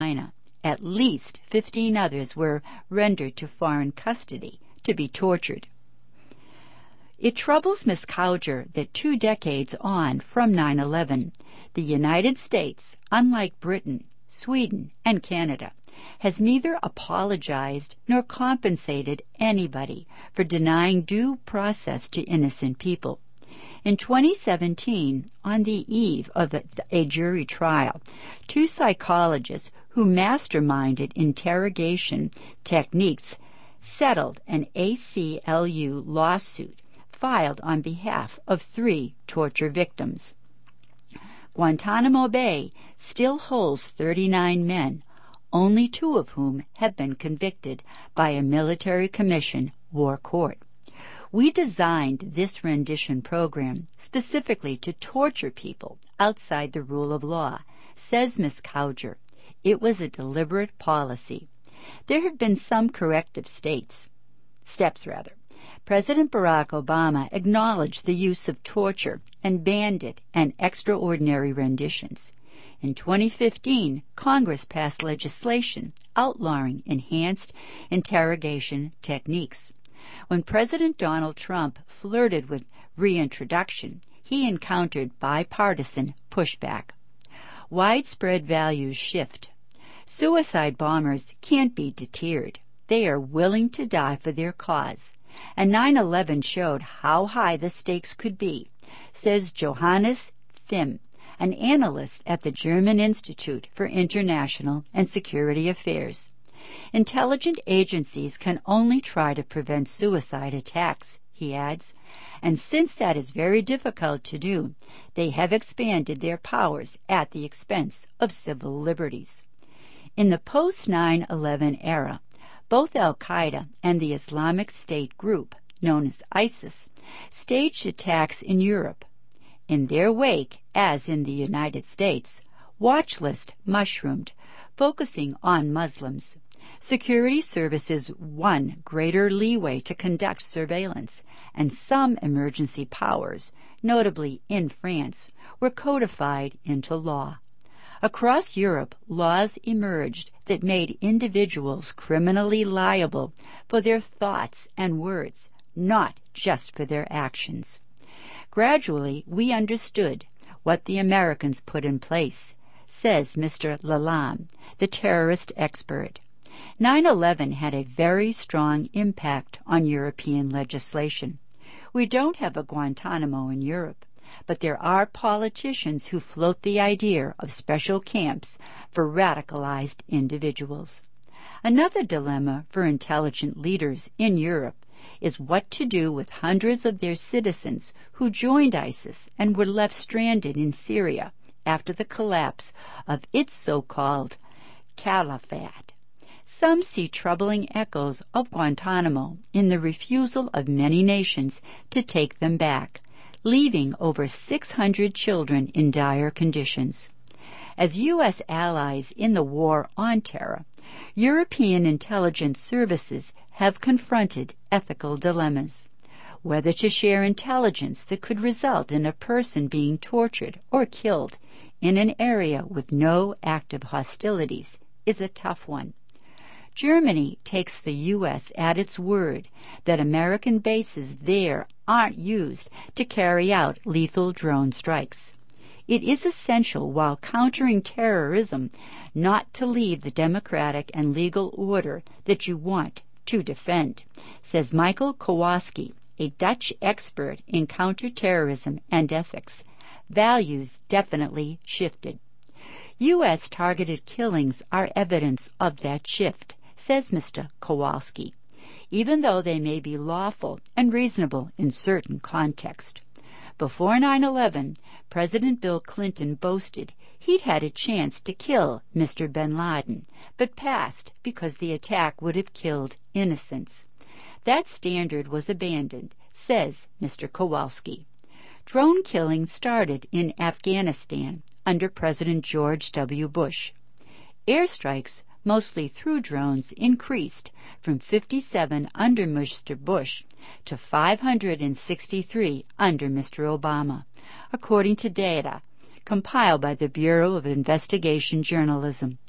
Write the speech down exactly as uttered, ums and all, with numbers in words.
China. At least fifteen others were rendered to foreign custody to be tortured. It troubles Miss Cowger that two decades on from nine eleven, the United States, unlike Britain, Sweden, and Canada, has neither apologized nor compensated anybody for denying due process to innocent people. In twenty seventeen, on the eve of a, a jury trial, two psychologists who masterminded interrogation techniques settled an A C L U lawsuit filed on behalf of three torture victims. Guantanamo Bay still holds thirty-nine men, only two of whom have been convicted by a military commission war court. We designed this rendition program specifically to torture people outside the rule of law, says Miss Cowger. It was a deliberate policy. There have been some corrective states, steps rather. President Barack Obama acknowledged the use of torture and banned it and extraordinary renditions. In twenty fifteen, Congress passed legislation outlawing enhanced interrogation techniques. When President Donald Trump flirted with reintroduction, he encountered bipartisan pushback. Widespread values shift. Suicide bombers can't be deterred. They are willing to die for their cause. And nine eleven showed how high the stakes could be, says Johannes Thiem, an analyst at the German Institute for International and Security Affairs. Intelligent agencies can only try to prevent suicide attacks, he adds, and since that is very difficult to do, they have expanded their powers at the expense of civil liberties. In the post nine eleven era, both Al-Qaeda and the Islamic State group, known as ISIS, staged attacks in Europe. In their wake, as in the United States, watch list mushroomed, focusing on Muslims. Security services won greater leeway to conduct surveillance, and some emergency powers, notably in France, were codified into law. Across Europe, laws emerged that made individuals criminally liable for their thoughts and words, not just for their actions. Gradually, we understood what the Americans put in place, says Mister Lalame, the terrorist expert. nine eleven had a very strong impact on European legislation. We don't have a Guantanamo in Europe, but there are politicians who float the idea of special camps for radicalized individuals. Another dilemma for intelligent leaders in Europe is what to do with hundreds of their citizens who joined ISIS and were left stranded in Syria after the collapse of its so-called caliphate. Some see troubling echoes of Guantanamo in the refusal of many nations to take them back, leaving over six hundred children in dire conditions. As U S allies in the war on terror, European intelligence services have confronted ethical dilemmas. Whether to share intelligence that could result in a person being tortured or killed in an area with no active hostilities is a tough one. Germany takes the U S at its word that American bases there aren't used to carry out lethal drone strikes. It is essential while countering terrorism not to leave the democratic and legal order that you want to defend, says Michael Kowalski, a Dutch expert in counterterrorism and ethics. Values definitely shifted. U S targeted killings are evidence of that shift, says Mister Kowalski, even though they may be lawful and reasonable in certain contexts. Before nine eleven, President Bill Clinton boasted he'd had a chance to kill Mister bin Laden, but passed because the attack would have killed innocents. That standard was abandoned, says Mister Kowalski. Drone killing started in Afghanistan under President George W. Bush. Airstrikes, mostly through drones, increased from fifty-seven under Mister Bush to five hundred sixty-three under Mister Obama, according to data compiled by the Bureau of Investigation Journalism.